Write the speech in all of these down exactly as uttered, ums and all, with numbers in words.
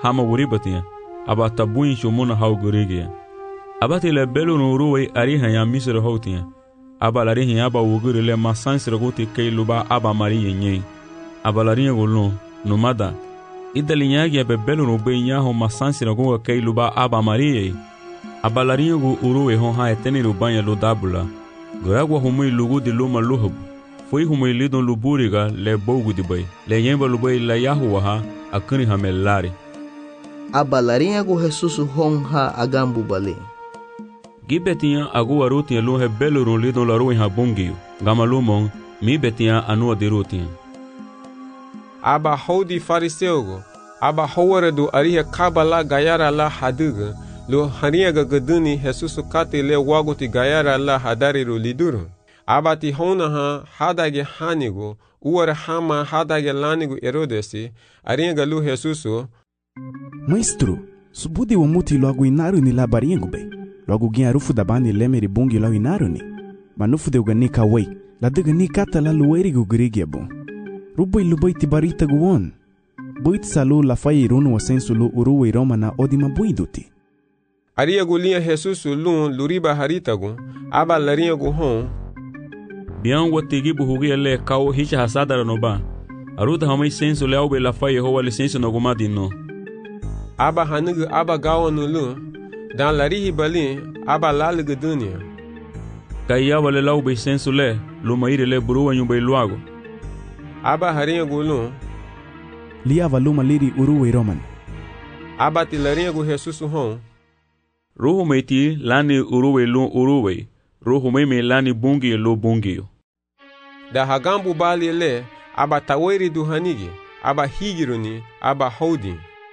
hama wuribatia aba tabuin shumuna haugurigia abati le belu no ruwe ari hanya misro hotia aba lari hanya aba wuguri le masansira goti kailuba aba mari yenye aba lari ngolo numada idalinyagi be belu no be nya ho masansira go kailuba aba mari aba lari ngo uruwe ho ha eteni rubanya lo dabula goragwa humui lugu di luma luhub foi humui lidon luburiga le bogu di bay le yemba lubai la yahuwa ha akuni hamelari aba lari ngo Jesus hon ha agambu bale gibetia agu arutia lo he belu ro lidon la ruin ha bongiu gamalumon mi betia anu adirutia aba hodi fariseugo aba howare do ariya kabala gayara la haduga lo haniaga gaduni Jesus kate le wagoti gayara la hadari ro liduru abati hona ha hadage hanigo uwara hama hadage lanigo erodesi ariaga lo Jesus Maestro subudi wa muti logo inaru ni labaringo be logo gin arufu da bani lemeri bungi lo inaru ni manufu de uganika wei la de gani kata la lueri go grigia bon rubai lubai tibarita guon buit salu la fai runu wa sensu lu uruwe roma na odima buiduti Aria gulia Jesus lun luriba haritagu aba laria gu hon bian watigi buhugi le kaw hicha hasada no ba aruta hamai sensu le aube la fai ho wal sensu no gumadi no aba hanugu aba gawanu lu dan larihi bali aba lalugu dunia kaya wale laube sensu le lu maire le buruwa nyumbai luago aba haria gu lu lia valuma liri uruwe roman aba ti laria gu Jesus hon Roho meiti lani uruwe lo uruwe roho meme lani bungi lo bungi da hagambu bali le aba taweri duhanigi aba higiruni aba hodi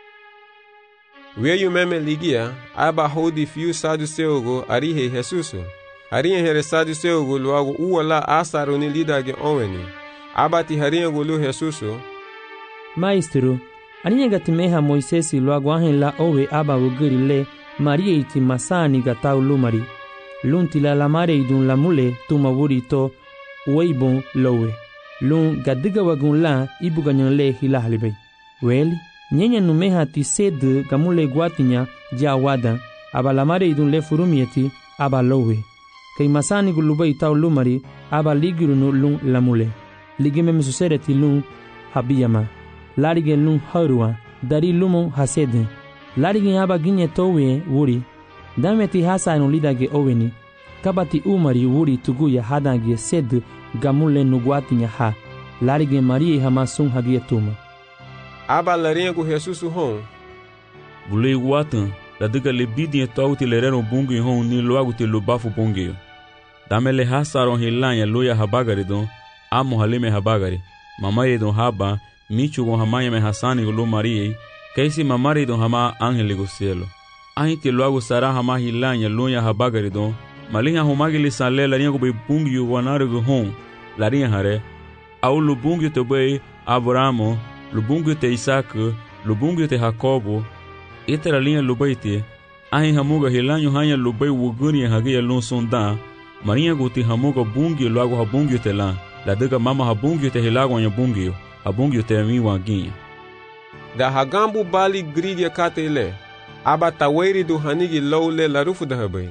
weyu meme ligia aba hodi fiu saduseugo arihe Jesus arihe here saduseugo luago uwala asaruni lidage onweni aba ti hariengo lu Jesus Maestro aniga timeha Moisesi luago ahen la owe aba wugiri le Maria iti masani gatau lumari lunti la lamare idun lamule tuma wurito weibon lowe lun gadiga wagun la ibuganyon le hilahlibe weli nyenya numeha ti sed gamule guatinya jawada aba lamare idun le furumieti aba lowe kay masani gulube itau lumari aba ligirunu lun lamule ligime mesusereti lun habiyama larige lun harua dari lumon hasede Larigin aba ginye towe wuri dameti hasa no lidage oweni kabati umari wuri tuguya hadage sed gamule nugwatinya ha larigin marie hamasun hagie tuma aba laringo Jesus hon bule watan la diga le bidin tawti le reno bungi hon ni loagu te lo bafu bungi damele hasaron hilanya loya habagari don amo halime habagari mamaye don haba michu gon hamaya me hasani lo marie Kaisi mamari don hama angeli go cielo. Ahi te loago sara hama hilanya lonya habagari don. Malinha humagi li sanle la rinha go be bungi yu wanare go hon. La rinha hare. Au lo bungi te be Abramo, lo bungi te Isaac, lo bungi te Jacobo. Ita la linha lo beite. Ahi hamuga hilanyo hanya lo be wuguni hagi ya lon sonda. Marinha go te hamuga bungi loago habungi te la. La diga mama habungi te hilago anya bungi. Habungi te mi wanginha. Da hagambu bali grigia katele aba taweri du hanigi lowle la rufu da habai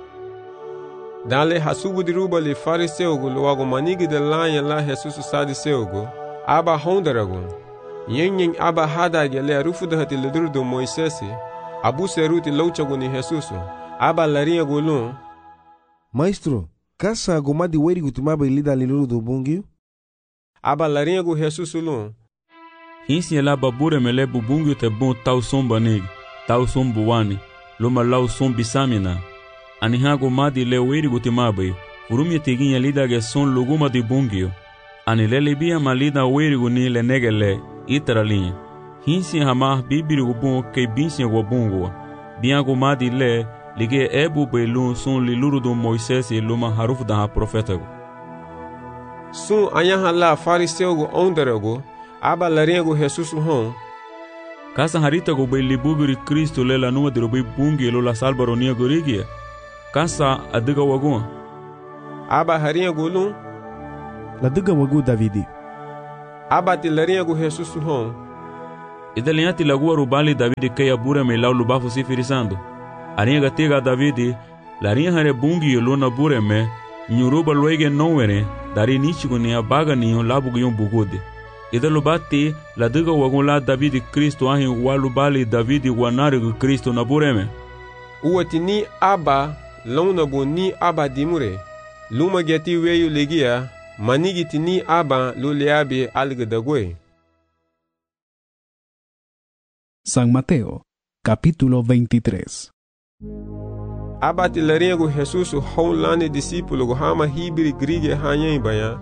dale hasubu diruba le fariseugo loago manigi de lanya la Jesus sadiseugo aba hondarago yenyen aba hadage le rufu da hati le durdo Moisesi abu seruti louchago ni Jesus aba laria golon Maestro kasa gomadi weri gutumaba ilida liluru do bungi aba laria go Jesus lon Hinsi la babure mele bubungu te bon tau somba nig, tau sombu wani, loma lau sombi samina. Ani hago madi le weri gutimabe, urumi teginha lida ge son luguma di bungio. Ani le libia malida weri guni le negele, itara linha. Hinsi hama bibiri gubun ke binsi gubungo. Biango madi le, lige ebu belun son liluru do Moisés e loma harufu da ha profeta go. Sun anyaha la fariseu go onderago, aba larengo Jesus hon. Kasa harita go be libuguri Cristo le la numa de robe bungi lo la salbaronia gorigia. Kasa adiga wagon. Aba harengo lun. La diga wagu Davidi. Aba te larengo Jesus hon. Idalianti lagua rubali David kaya bura me lau lubafu sifirisando. Aringa tiga David, larinha hare bungi yolona bure me, nyuruba luege nowere, dari nichigo ni abaga niyo labugu yon bugode. Ida lubati la diga wagunla David Kristo ahi walubali David wanarigu Kristo na bure me. Uwati ni aba, launa bu ni aba dimure. Luma geti weyu legia, manigiti ni aba luleabi algedagwe. San Mateo, capítulo veintitrés. Abati laringo Jesus honlane discípulo hama hibiri grige hanyen baya.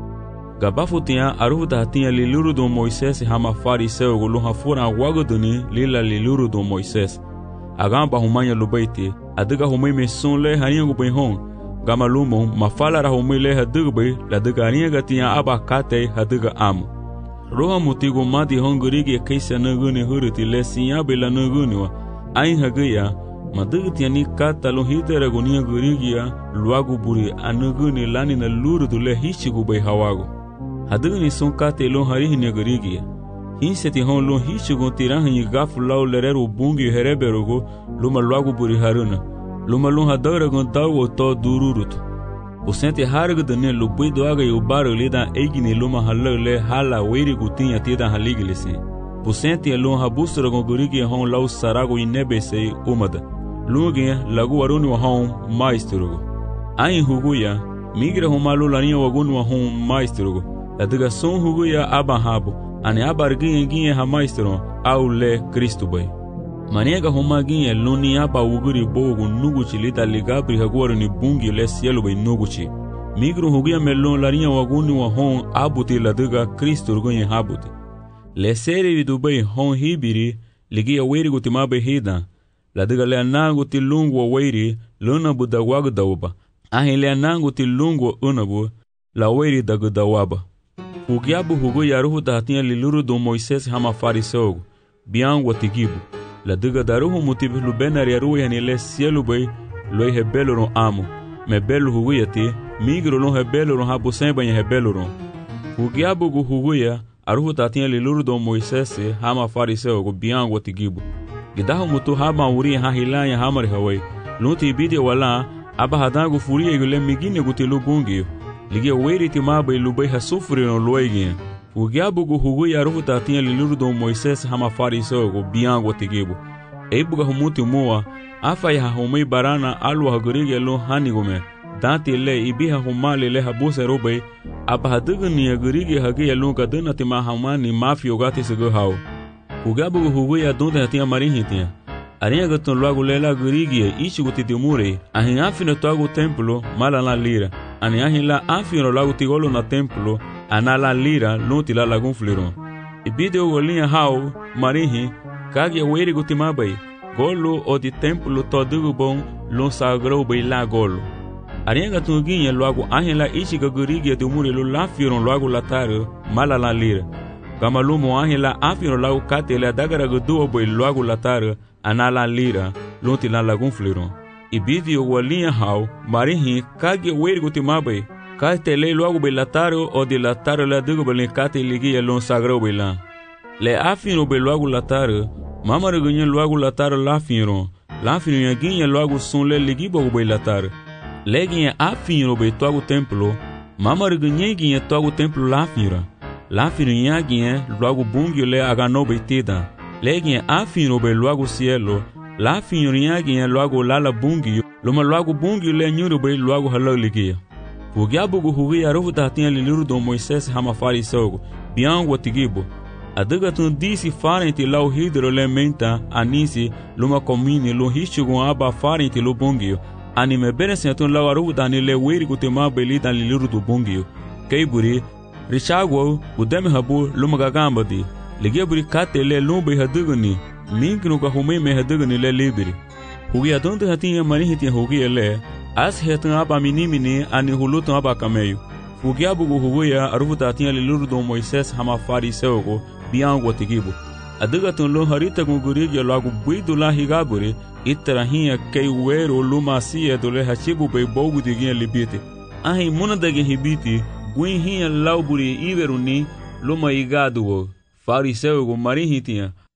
Gabafu tinha aruhu da tinha liluru do Moisés hama fariseu go luha fura wagoduni lila liluru do Moisés. Agamba humanya lubaiti, adiga humai me sunle haringo benhon. Gama lumo mafala ra humai le hadigbe la diga ringa tinha aba kate hadiga amu. Roha mutigo madi hongurige kaisa nagune huruti le sinya bela nagune wa. Ain hagaya madagtia ni kata lo hitera gonia gurigia luagu buri anagune lani na luru dule hichigu bai hawago. Hadugni son kate lo harihi ne gurigia. Hinseti hon lo hichigu tirahi gafu lau lereru bungi hereberogo luma luagu buri haruna. Luma lo hadara gon dawo to dururutu. Usente harga dane lo buido aga yo baro lida eigini luma halale hala weiri gutinha tida haligilese. Usente lo habusra gon gurigia hon lau sarago inebese umada. Luge lagu waruni wa hon maestro. Ain huguya migra humalu lania wagunu wa hon maestro. Ladiga son huguya abahabo ane abarginye ginye ha maestro au le Kristo bay. Maniega homa ginye luni aba uguri bogu nuguchi lida ligabri haguaru ni bungi le cielo bay nuguchi. Migru huguya melon lania wagunu wa hon abuti ladiga Kristo gunye habuti. Le seri vidubay hon hibiri ligia weri gutimabe hida. Ladiga le anangu ti lungu wa wairi luna budawagu dawaba. Ahi le anangu ti lungu wa unabu la wairi dagu dawaba. Ugiabu hugu yaruhu dahatinha liluru do Moisés hama fariseugu. Biangu wa tigibu. Ladiga daruhu mutibu lubenar yaruhu yani le cielo bay loi hebelo ron amu. Me belo hugu yati migro lon hebelo ron habu semba nye hebelo ron. Ugiabu gu hugu ya aruhu dahatinha liluru do Moisés hama fariseugu biangu wa tigibu. Gidahu mutu haba uri ha hilanya hamari hawai. Lunti ibidi wala aba hadangu furia igule migine gutilu bungi. Ligia weiri timaba ilubai hasufuri no loigin. Ugiabu gu hugu ya rufu tatinha liluru do Moisés hama fariseu go biangu tigibu. Eibuga humuti mua afa ya humai barana alwa hagurige lo hanigume. Danti le ibiha humali le habuse robai aba hadugni hagurige hagi lo kaduna tima hamani mafio gati sigo hao. Ugabu hugu ya donde hatia marihitia. Arinha gatun logo lela gurigia ichi gutitimure. Ahin afino toago templo mala la lira. Ani ahin la afino logo tigolo na templo anala lira luti la lagun fliron. Ibide o golinha hao marihi kagia weiri gutimabai. Golo o di templo todugo bon lon sagro bai la golo. Arinha gatun ginha logo ahin la ichi gurigia timure lo la firon logo lataro mala la lira. Kama lumo ahi la afino lau kate le dagara guduo boi luagu latara anala lira lunti la lagun fliron. Ibidi o walinha hao marihi kage weiri gutimabai kate le luagu bai lataro o di lataro le dugo bai kate ligia lon sagrao bai la. Le afino bai luagu latara mamara gunye luagu latara la fino la afino yaginye luagu son le ligibo bai latara. Le ginye afino bai tuagu templo mamara gunye ginye tuagu templo la fino. La firinha ginhe logo bungi le agano beitida. Le ginhe afino be logo cielo. La firinha ginhe logo lala bungi. Luma logo bungi le nyuru be logo halaligia. Ugiabu gu hugi arufu tatinha liluru do Moisés hama fariseugo. Biangu wa tigibo. Adiga tun disi farenti lau hidro le menta anisi luma komini lo hishigu aba farenti lo bungio. Anime benesentun lau arufu tani le weiri kutima belita liluru do bungio. Keiburi Richagwo udeme habu lumagagamba di. Ligia buri kate le lumbe hadugani. Minkinu ka humei me hadugani le libiri. Hugi adonde hatinha marihitinha hugi le. As hetan aba minimini ani hulutan aba kameyu. Hugi abugu huguya arufuta hatinha liluru do Moisés hama fariseugo biangu watigibu. Adugatun lo harita gungurigi logo buidu la higaburi. Itarahinha kei wero luma siya dole hachibu bei bogu diginha libiti. Ahi muna dagi hibiti. Guinhinha lauburi iveruni luma igado fariseu go marihitinha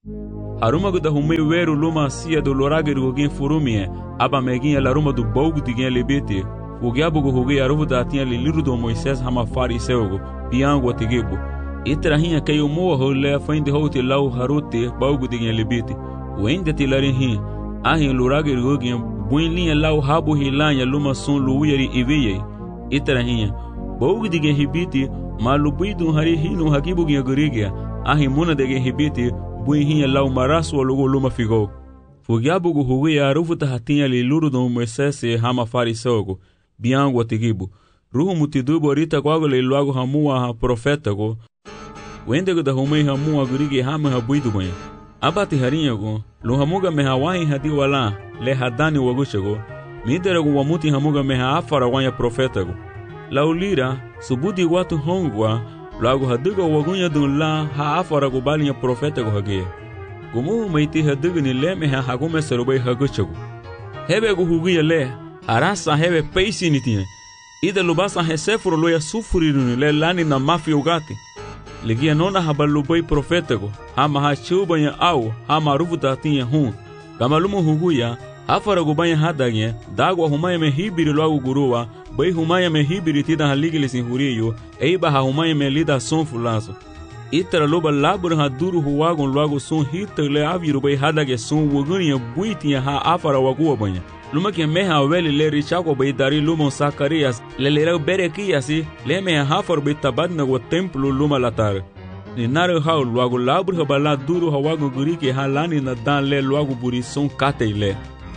Aruma guda humei weru luma sia do lorageri hugin furumie, aba meginha laruma do bougo tigin lebete, ugiabugo hugi aruvu da tinha liliru do Moisés hama fariseugo, biango atigibo. Itrahinha kei umoa hole fainde hote lau harote baugo tigin lebete. Wende tilarin hin, ahin lorageri hugin buin linha lau habu hilanya luma sun luuyeri iveye. Itrahinha, baugo tigin hibiti, malubidu hari hinu hakibu gin gurigia, ahin muna degen hibiti, buin hinha lau marasu alogo luma figo. Fugiabugo hugi aruvu da hatinha liliru do Moisés hama fariseugo, biango atigibo. Ruhu mutidubo rita kwago le luago hamua ha profetago. Wendego da humei hamua gurigi hama habuidu banha. Abati harinhago, lu hamuga meha wahin hadi wala, le hadani wagushago. Miderago wamuti hamuga meha afara wanya profetago. Laulira, subudi watu hongwa, luago haduga wagunya dun la ha afara go balinha profetago hagea. Gumu meiti haduga ni le meha hagume sarubay hagushago. Hebego hugia le, arasa hebe peisi nitinha. Ida lubasa hesefuro loya sufuriru le lani na mafi ugati. Ligia nona habalubay profetago, hama ha chubanya au, hama rufu datinha hun. Gamalumu huguya, afara gubanya hadagye, dagwa humaya me hibiri loago gurua, bai humaya me hibiri tida haligili sinhuriyo, eiba ha humaya me lida son fulaso. Itara loba labur ha duru huwagon loago son hita le aviru bai hadagye son wuguniya buitinha ha afara wagua banya. Luma que meha weli le richako bai dari lumon Zacarias le lera berekiasi le meha hafar bai tabadna go templo luma latar. Ni nare hau luago labur ha bala duru hawago guriki halani na dan le luago buri son katei le.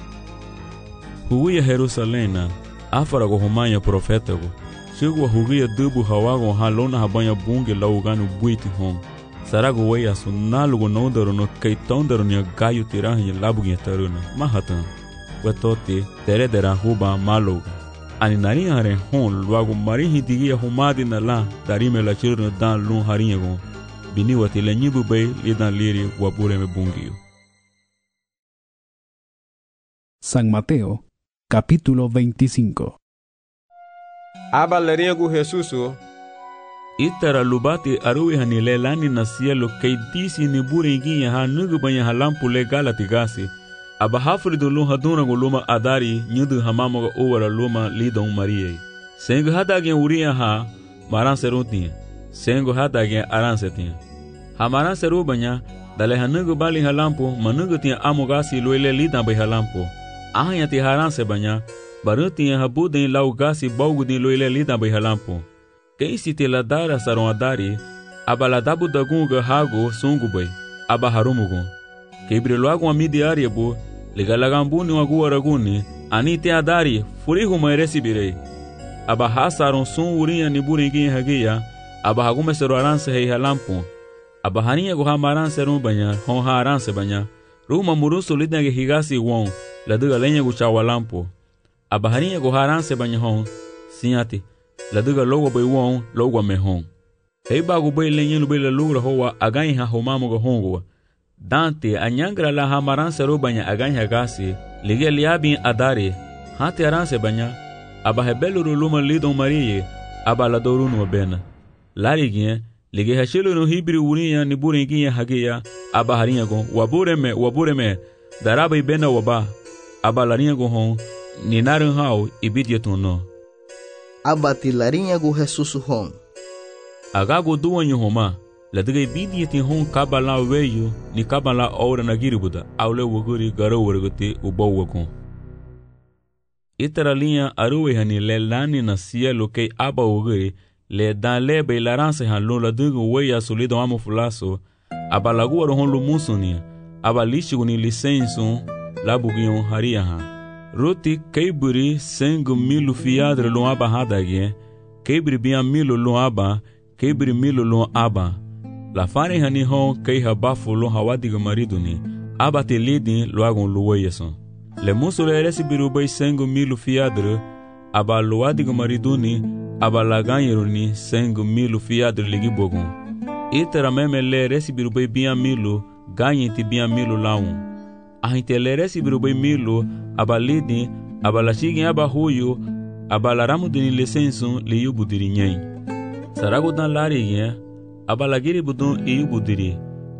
Huguia Jerusalena, afara go humanya profeta go. Sigo huguia dubu hawago halona habanya bunge laugano buiti hon. Sarago waya sunalu go nodaro no kaitondaro ni gayu tirahi labu taruna. Mahatan. Wetote tere dera huba maloga. Ani nari hare hon luago mari hidigia humadi na la darime la chirno dan lun harinyago. Bini wati le nyibu bay lidan liri wabure me bungio. San Mateo, capítulo veinticinco. Aba lerinhago Jesuso. Itara lubati aruwi hanile lani na cielo kei disi ni burenginha ha nugu banya halampu le galatigasi. Aba hafri do luma haduna go luma adari nyudu hamamoga owara luma lidon Maria. Sengo hadagen uria ha maran serutinha. Sengo hadagen aran setinha. Ha maran serubanya dale hanugo bali halampo manugo tinha amogasi loile lidan bai halampo. Ahanya ti haran sebanya barutinha habuden lau gasi baugudin loile lidan bai halampo. Quem se te ladara saron adari aba ladabu dagunga hago sungu bai aba harumugo. Kebre loago amidi ariabo Ligalagambuni wagu araguni, ani te adari, furihu maeresi birei. Aba hasaron sun urinha ni buringin hagia, aba hagume seru aranse hei halampu. Aba harinha go hamaran serum banya, hon ha aranse banya. Ruma murusu lidnage higasi won, laduga lenha go chawalampu. Aba harinha go haranse banya hon, sinhati, laduga logo bai won, logo me hon. Hei bago bai lenha bai lalugra hoa again ha homamo go hongoa. Dante anyangra la hamaran seru banya aganya gasi ligia liabin adari hati aranse banya aba hebelu luma lidon Maria aba la dorunu bena larigien ligia hashelu no hibri urinha ni buringinha hagia aba harinha go wabureme wabureme daraba ibena waba aba larinha go hon ni naran hau ibidietuno aba tilarinha go Jesus hon agago duanyo homa Ladiga bidi ti hon kabala weyu ni kabala ora na giribuda aule woguri garo wergote ubawakon. Itara linha aruwe hani le lani na cielo kei aba woguri le dan le be laranse han lo ladugo weya solido amo fulaso aba lagu aro hon lo musunia aba lishigo ni licenso labugion haria ha. Roti keiburi sengu milu fiadre lo aba hadagye keibri bia milu lo aba keibri milu lo aba. La fane hani hon kei habafu lo hawadiga mariduni aba te lidin loagon luweyeson. Le muso le resi birubai sengu milu fiadre aba luadiga mariduni aba laganyeruni sengu milu fiadre ligibogon. Itera meme le resi birubai bia milu ganyi bia milu laun. Ahinte le resi birubai milu aba lidin aba la shigin aba huyu aba la ramudini licensun li yubudiri nyen. Sarago dan lari yen aba lagiri budun iyu budiri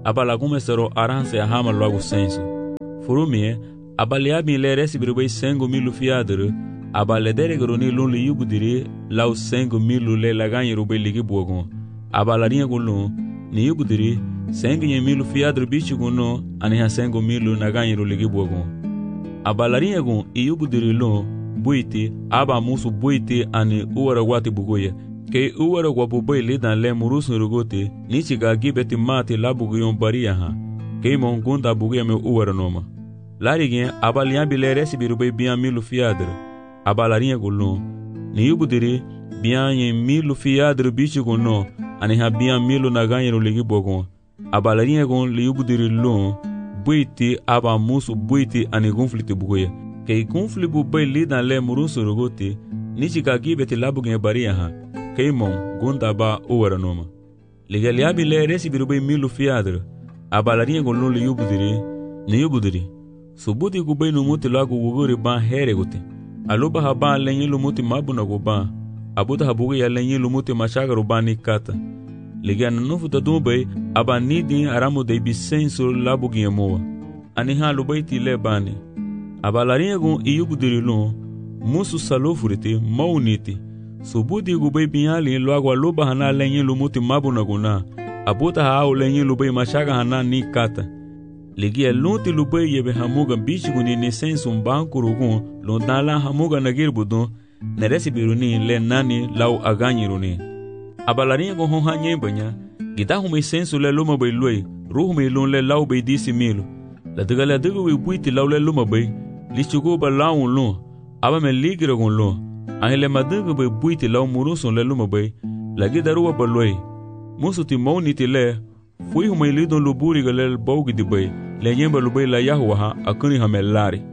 aba lagume sero aranse a hama logo senso. Furumie, aba liabi le recibir bem cinco mil fiadre, aba le deregro ni lun li yugudiri lau cinco mil le laganyi rubei ligi buogon. Aba la rinha gulun, ni yugudiri cinco mil fiadre bichi guno, aniha cinco mil naganyi ru ligi buogon. Aba la rinha gun i yugudiri lun, buiti, aba musu buiti ani uara wati bugoye. Ke uara wabubai lidan le murusun rugote, nichi ga gibeti mati la buguyon baria ha. Ke mon gunda buguya me uara noma. Larigien aba liambi le recibir bem bien mil fiadre. Aba la rinha gulun, ni yugudiri bien yen mil fiadre bichi guno, aniha bien mil naganyi ru ligi buogon. Aba la rinha gun li yugudiri lun, buiti aba musu buiti ani gunfliti bugoye. Ke gunfli bubai lidan le murusun rugote, nichi ga gibeti la buguyon baria ha. Keimon gunda ba uwara noma. Liga liabi le recibir bem mil fiadre. Aba la rinha gun li yubudiri, ni yubudiri. Subuti gubei no muti lagu wuguri ban here guti. Aluba haba lenyi lumuti mabuna guban. Abuta habugi ya lenyi lumuti mashaga rubani kata. Liga nanufu tadumbai aba nidi aramu de bisenso labugi yemoa. Aniha lubaiti le bani. Aba la rinha gun iyubudiri lun, musu salofuriti mauniti. Subuti gubei binyali loago aluba hana lenyi lumuti mabuna guna. Abuta hao lenyi lubei mashaga hana ni kata. Ligia lunti lubei yebe hamuga bichiguni ni sensu mbanku rugun lundala hamuga nagirbudu neresibiruni le nani lau aganyiruni. Abalarinha go honha nyembanya, gitahume sensu le luma bei lue, ruhume lun le lau bei disi milu. La diga la diga we buiti lau le luma bei, lichugo ba lau lun, aba me ligira gun lun. Angele madiga bei buiti lau murusun le luma bei, la gidaruwa ba lue. Musu ti mauniti le, fui hume lidon luburi galel baugi di bei, le nyemba lubei la yahuaha akuni hamelari.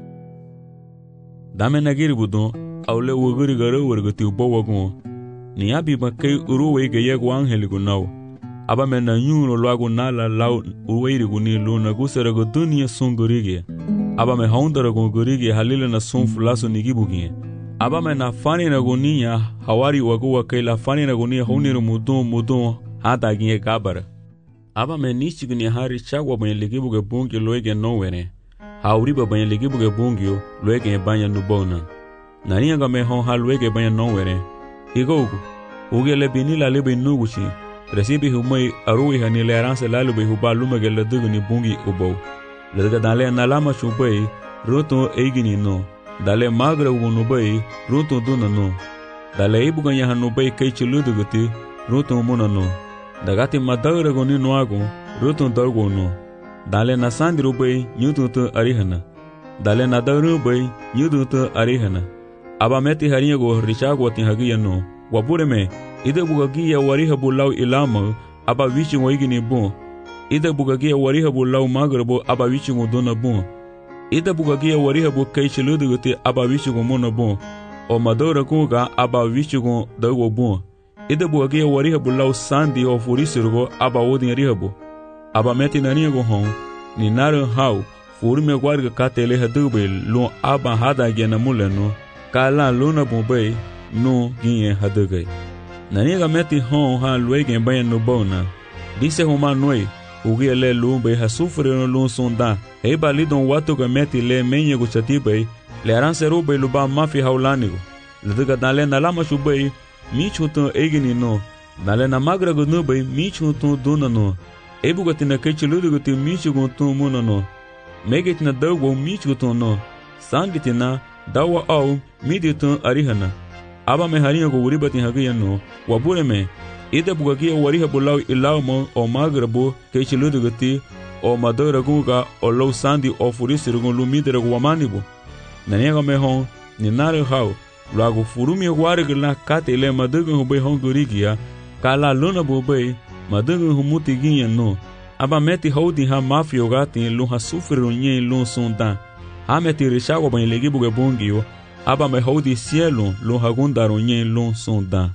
Dame nagiri budon, au le wuguri gara wargati ubawagun. Ni abi makei uruwe ge yegu angeli gunau. Aba me na nyuno loagu nala lau uweiri guni luna gusera go dunia sungurigi. Aba me haundara go gurigi halile na sunfu laso nigibugi. Aba me na fani na gunia hawari waguwa kei la fani na gunia hauniru mudun mudun hata ginye kabara. Aba me nichi guni hari chagwa banye ligibuge bungi loege nowere. Hauriba banye ligibuge bungio loege banya nubona. Nani nga me hon halwege banya nowere. Igogu, uge le binila lebe nuguchi, resibi humai arui hani le aranse lalube huba lumege le duguni bungi ubo. Ledga dale nalama chubai, ruto eigini no. Dale magra unubai, ruto duna no. Dale ibuganya hanubai keichi luduguti, ruto muna no. Dagati madagra goni noago, ruto dargo no. Dale nasandi rubai, nyututu arihana. Dale nadaru bai, nyututu arihana. Aba meti harinha go richago tin hagia no. Wabure me, ida bugagia wariha bulau ilama, aba wichi ngoigini bon. Ida bugagia wariha bulau magrabo, aba wichi ngodona bon. Ida bugagia wariha bu keichi luduguti, aba wichi ngomona bon. O madora kuga, aba wichi ngo dago bon. Ida bugagia wariha bulau sandi o furisirgo, aba odin rihabu. Aba meti narinha go hon, ni naran hau, furime guarga katele hadube, lon aba hada gena muleno. Kala luna bombay no ginye hadugai. Naniga meti hon ha luegen bayan no bona. Dise homa noi, ugia le lumbe ha sufre no lun sonda. Heba lidon watu ga meti le menye go chatibay, le aranse rube luba mafi haulanigo. Leduga dale na lama shubay, michuto egini no. Dale na magra go nubay, michuto duna no. Ebuga tina kechi luduguti michuto muna no. Megit na dago michuto no. Sangitina dawa au miditun arihana. Aba me harinha go uribati hagia no. Wabure me, ida bugagia wariha bulau ilau mo o magrabo keichi luduguti o madora gunga o low sandi o furisirugun lumidere go wamanibo. Naniga me hon, ni nare hau, lago furumi warigla kate le madugun hubei hon gurigia, kala luna bubei, madugun humuti ginha no. Aba meti haudi ha mafio gati lun ha sufriru nye lun sondan. Hameti rishago banye legibuge bungio, aba me haudi cielo lun hagundaro nye lun sondan.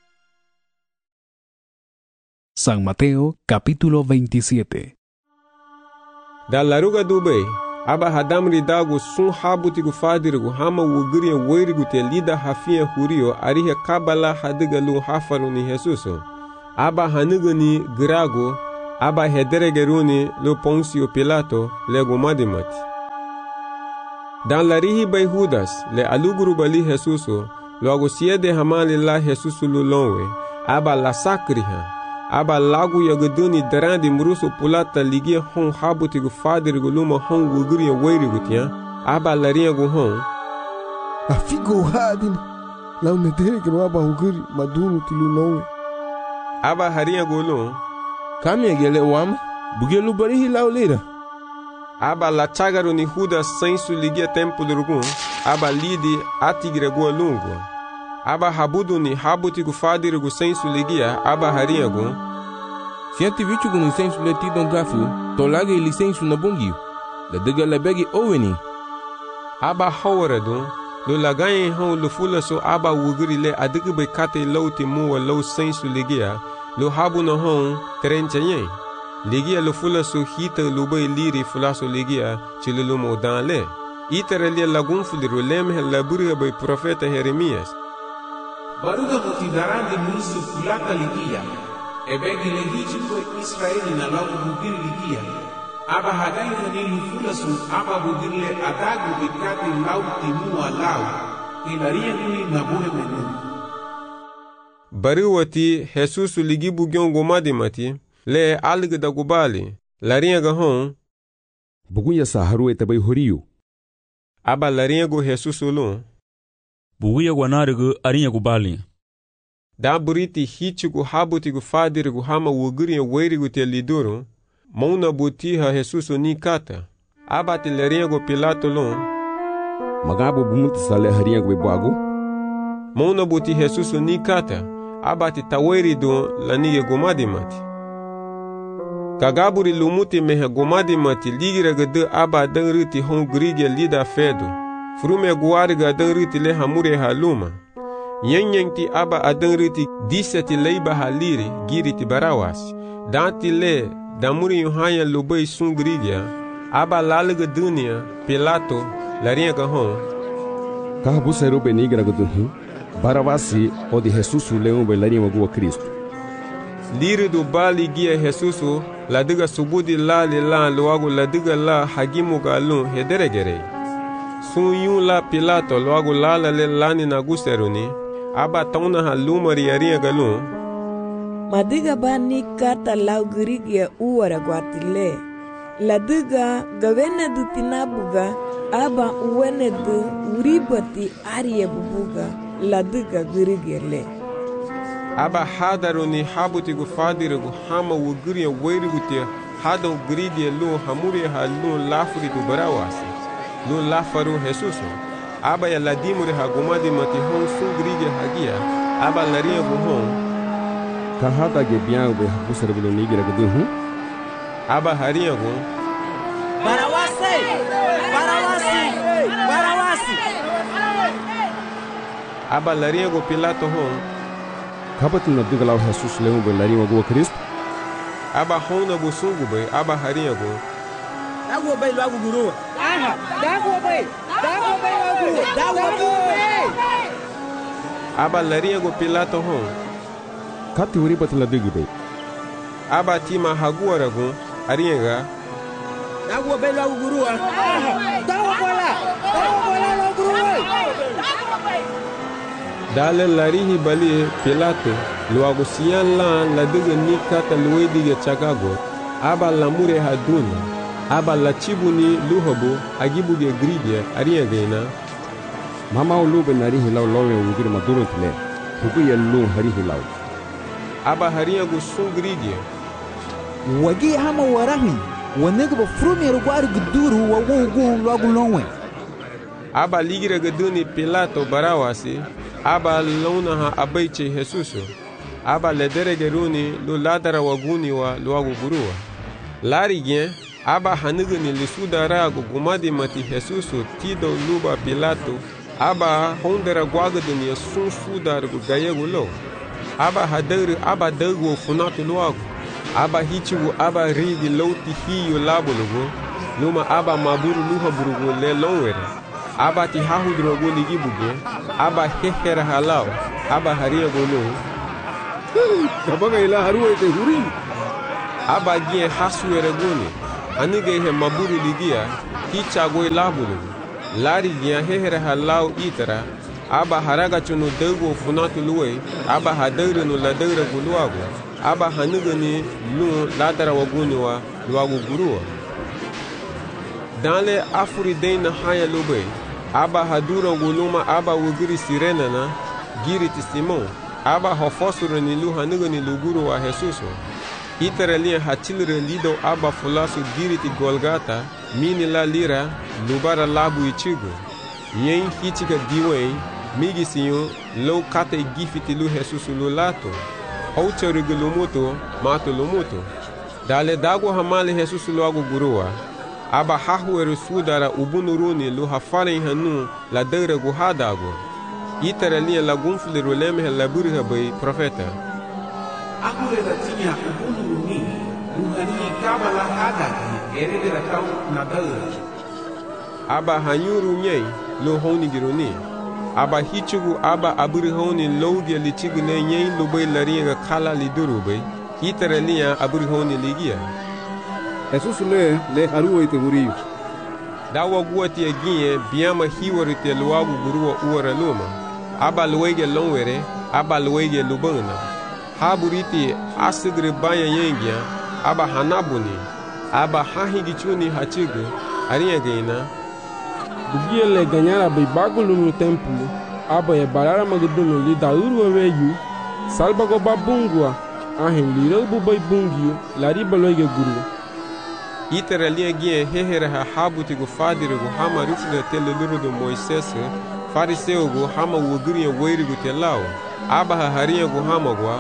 San Mateo capítulo veintisiete. Da laruga dube, aba hadamri dago sun habutigu fadirigu hama wugiri weirigu te lida hafia hurio arihe kabala hadiga lun hafaru ni Jesuso. Aba hanugani grago, aba hederegeruni lo Ponsio Pilato le gomadimati. Dan la rihi bay Judas le aluguru bali Jesuso lo agosiede hamali la Jesusu lo lonwe aba la sakriha aba lagu yaguduni darandi murusu pulata ligia hon habuti gu fadir gu luma hon guguri wairi gutia aba la ria gu hon afigo hadin la unedere gu aba guguri madunu tilu lonwe aba haria gu lo kamye gele wam bugelu barihi laulira aba la chagaru ni Judas sensu ligia tempo durgun aba lidi atigre gu lungu aba habudu ni habuti gu fadir gu sensu ligia aba haria gu siati vichu gu sensu leti don gafu to lage lisensu na bungi la dega la begi oweni aba hawaredu lo lagaye hon lo fula so aba wuguri le adigi be kate lauti muwa lo sensu ligia lo habu na hon terenchaye ligia lo fula so hita lo bay liri fula so ligia chile lo mo dan le itere le lagun fuliru lemhe laburi bay profeta Jeremias baruga mutidarandi musu fulata ligia ebegi lehichi ko Israeli na lagu bugir ligia aba hadai hanilu fula so aba bugirle adagu bikati lauti muwa lau ilaria nuni nabuhe menu bariwati Jesusu ligi bugyon gomadimati le alg da gubali laria ga hon bugunya saharu etabai horiyu aba laria go Jesusu lo buguya gwanarigu arinya gubali da buriti hichi gu habuti gu fadir gu hama wuguri wairi gu te lidoro mauna buti ha Jesusu ni kata aba te laria go Pilato lo magabu bumuti sale haria gu bwagu mauna buti Jesusu ni kata aba te taweri do laniye gomadimati kagaburi lumuti mehe gomadimati ligira gade aba dangriti hon grige lida fedo frume guariga dangriti le hamure haluma nyenyenti aba adangriti diseti leiba haliri giriti barawas danti le damuri yohanya lubei sun grigya aba laliga dunia Pilato laria ga hon kahabu seru benigra guduhu barawasi odi Jesusu leon be laria magua Kristo liri do bali gia Jesusu ladiga subudi la le la loago ladiga la hagimu galun hederegere sun yun la Pilato loago la la le lani na guseruni aba tauna halumari aria galun madiga bani kata laugirigia uwara gwatile ladiga gawene du tinabuga aba uwene du uribati aria bubuga ladiga girigirle aba hadaruni habuti gu fadir gu hama wuguri wairi gu te hado gridi lo hamuri halu lafuri du barawasi lo lafaru Jesusu aba ya ladimuri hagumadi mati hon sun gridi hagia aba laria gu hon kahata ge biang be habusar bulo nigira guduhu aba haria gu barawasi barawasi barawasi aba laria gu Pilato hon kabati na digalaw Jesus leon be laria magua Kristo aba hona bu sungu be aba haria gu dago be lagu guru aha dago be dago be lagu dago be aba laria gu Pilato hon kati wuri batla digi be aba tima haguara gu arienga dago be lagu guru aha dago bola dago bola lagu guru dale larihi bali Pilato luago siyan la la diga ni kata luwe diga chagago aba lamure haduni aba la chibuni luhobo agibuge gribye ariya gaina mama ulube narihi law lowe wugir maduro tile hugu yellu harihi law aba hariya go sun gribye wagi hama warahi wanega ba frume rugwari guduru wa wugu luago lonwe aba ligira gaduni Pilato barawasi aba lona ha abaiche Jesusu aba ledere geruni lo ladara waguni wa luago guruwa lari gen aba hanuguni lisudara go gumadi mati Jesusu tido luba Pilato aba hondera gwagaduni sun sudar go gayego lo aba hadari aba dago funatu luago aba hichigu aba rigi loti hiyo labulugo luma aba maburu luha burugo le lonwere aba ti hahudrogo ligi buge aba hehera halao aba haria golo kabaga ila haruwa ite huri aba gien hasuere guni anige he maburi ligia hicha goi labulu lari gien hehere halau itara aba haraga chunu dego funatu luwe aba hadere no ladere guluago aba hanigani lu ladara waguni wa luago gurua dans les afuridain na haya lube aba hadura guluma aba wugiri sirena na giri Simon aba hofosuro ni lu hanigani luguru wa Jesuso itaralia hatilre lido aba fulasu giri ti Golgata mini la lira lubara labu ichigo yen hitika diwe migi sinyo lo kate gifiti lu Jesusu lu lato auchori gulumuto mato lumuto dale dago hamale Jesusu lu agu gurua aba hahueru sudara ubunuruni lu hafaren hanu la deure guhadago itaralia la gunfle roleme la burha bay profeta akure da tinya ubunuruni luhani kabala hadaki erede da kau na deure aba hanyuru nyei lo honi gironi aba hichugu aba aburi honi logia lichigu ne nyei lo bay laringa kala liduru bay itaralia aburi honi ligia Jesus le le haruo ite guriu dawa guati agie biama hiwarite luagu gurua uara luma aba luege longwere aba luege lubana haburiti asigre baya yengia aba hanabuni aba hahigi chuni hachigu aria geina bugie le ganyara be bagulu no templo aba e barara magduno li dauru weyu salbago babungwa ahin liro bu bay bungiu lari baloige guru itara lia gie hehere ha habuti gu fadiri gu hama rufle tele luru do Moises fariseo gu hama wugiri weiri gu telao aba ha haria gu hama gua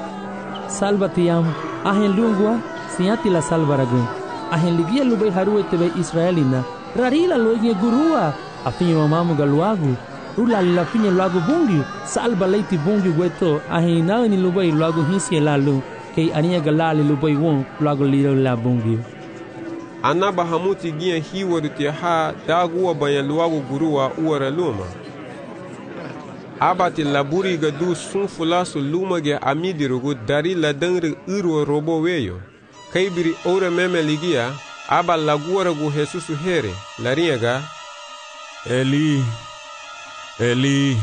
salvatiam ahen lungua siati la salvaragu ahen ligia lubei haru etebe israelina rarila loige gurua afinyo mamamu galuagu rula la finye luagu bungi salva leiti bungi gueto ahen na ni lubei luagu hisi lalu kei ania galali lubei won luagu liro la bungi anaba hamuti gie hiwaru te ha daguwa banya luagu gurua uara luma abati laburi gadu sun fulasu luma ge amidirugu dari la dengre urwa robo weyo kaibiri ora meme ligia aba laguara gu Jesusu here lariaga Eli Eli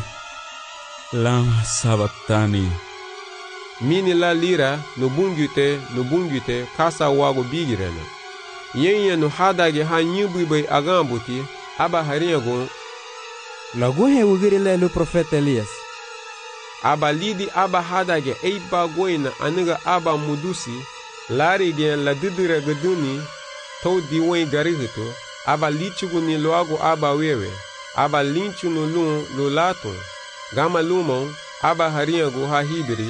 lama sabatani mini la lira no bungute no bungute kasa wago bigirena yenya no hadage ha nyubu bay agambuti aba hariago lagu he wugiri le lu profeta Elias aba lidi aba hadage eiba goina aniga aba mudusi lari gen la didira gaduni to diwen garihito aba lichugu ni loago aba wewe aba linchu no lu lo lato gama lumon aba hariago ha hibiri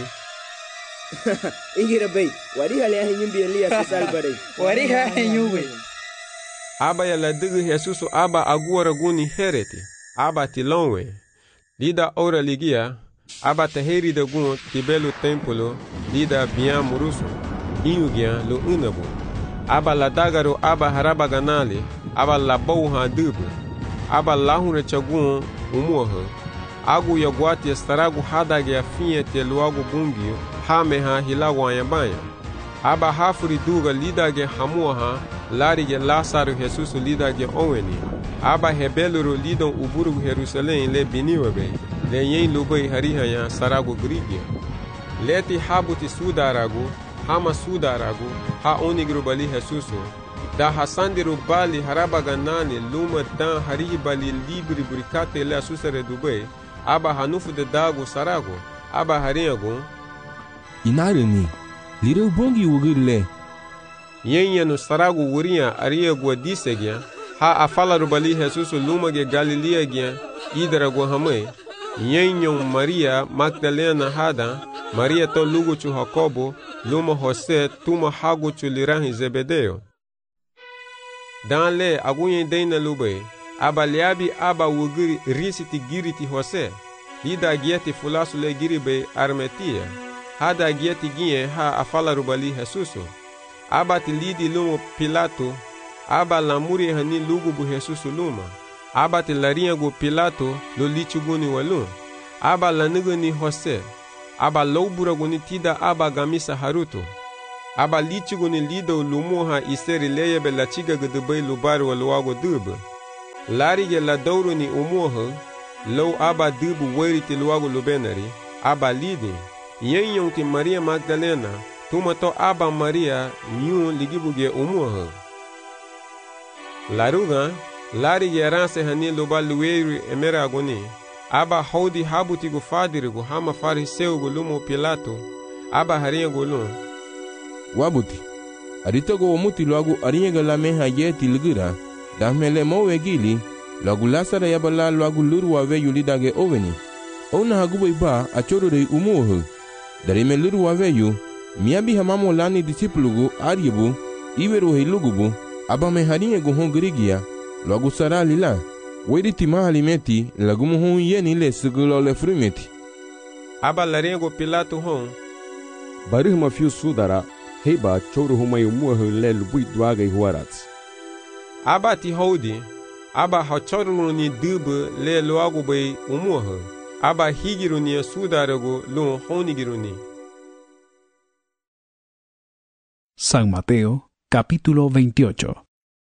ingira bay wari hale ha nyumbi Elias salbare wari ha nyumbi aba ya la digi Jesusu aba aguara guni hereti aba tilonwe lida ora ligia aba taheri de gun tibelo templo lida bian muruso inugia lo unabu aba la dagaro aba haraba ganali aba la bouha dubu aba lahune chagun umuha agu ya guati staragu hadage afinye te luagu bungio hame ha hilagu ayabanya aba hafuri duga lidage hamuha larige Lazaro Jesusu lidage oweni aba hebeluru lidon uburu Jerusalem le biniwebe le yen lubai harihaya saragu grigia leti habuti sudaragu hama sudaragu ha onigru bali Jesusu da hasandiru bali haraba ganani luma dan harihi bali libri burikate le asusare dubai aba hanufu de dagu saragu aba hariagu inarani lireu bongi wugirle yenya no saragu wuria aria gua disegya ha afala rubali Jesusu luma ge Galilea gya idara gua hamai yenyo Maria Magdalena hada Maria to lugu chu Jacobo luma Jose tuma hagu chu lirahi Zebedeo dan le agunye deina lube aba liabi aba wugiri risiti giriti Jose lida gieti fulasu le giribe armetia hada gieti gie ha afala rubali Jesusu aba tilidi lumo Pilato aba lamuri hani lugu bu Jesusu luma aba tilaria go Pilato lo lichuguni walun aba laniguni Jose aba lobura guni tida aba gamisa haruto aba lichigu ni lido lumuha iseri leyebe la chiga gudubay lubaru wa luago dubu. Larige la douru ni umuha, low aba dubu weri ti luago lubenari, aba lidi. Yen yung ti Maria Magdalena, tumato aba Maria nyun ligibuge umuha. Laruga, larige ranse hani luba luweru emeragoni, aba hodi habutigu fadirigu hama fariseugu lumo Pilato, aba haringa gulun. Wabuti, aritogo omuti luagu aringa la meha yeti ligira, damele mowe gili, luagu lasara yabala luagu luru wawe yulidage oveni. Ona hagubo iba achoro de umuhu. Darime luru wawe yu, miyabi hamamo lani disipulugu aribu, iweru hilugubu, aba meharinga guhon girigia, luagu sara lila. Wedi mahalimeti lagumu hon yeni le segulo le frimeti. Aba larengo Pilato hon. Barih ma fiu sudara, heba choro humay umuha le lubui duaga ihuarats. Aba ti hodi, aba ha choro ni dubu le luago bay umuha. Aba higiru ni sudarago lo honigiru ni. San Mateo, capítulo veintiocho.